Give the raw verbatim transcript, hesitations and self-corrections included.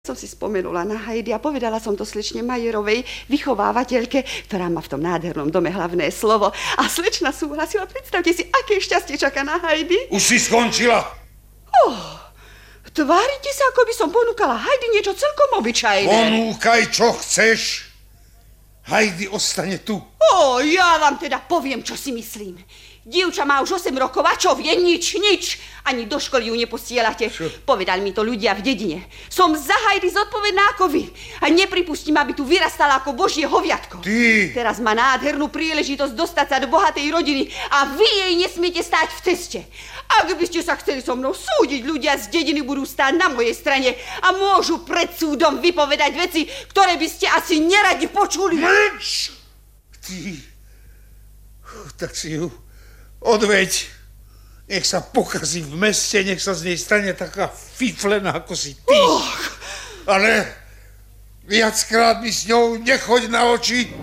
Som si spomenula na Heidi a povedala som to slečne Majerovej, vychovávateľke, ktorá má v tom nádhernom dome hlavné slovo. A slečna súhlasila. Predstavte si, aké šťastie čaká na Heidi. Už si skončila? Oh, tvárite sa, ako by som ponúkala Heidi niečo celkom obyčajné. Ponúkaj, čo chceš. Heidi ostane tu. Ó, ja vám teda poviem, čo si myslím. Dievča má už osem rokov a čo vie? Nič, nič. Ani do školy ju neposielate. Čo? Povedali mi to ľudia v dedine. Som za Heidi zodpovedná ako vy. A nepripustím, aby tu vyrastala ako božie hoviatko. Ty! Teraz má nádhernú príležitosť dostať sa do bohatej rodiny a vy jej nesmiete stáť v ceste. Ak by ste sa chceli so mnou súdiť, ľudia z dediny budú stáť na mojej strane a môžu pred súdom vypovedať veci, ktoré by ste asi neradi počuli. Mlč! Ty... Tak si ju odveď. Nech sa pokazí v meste, nech sa z nej stane taká fiflená, ako si ty. Oh. Ale viackrát mi s ňou nechoď na oči.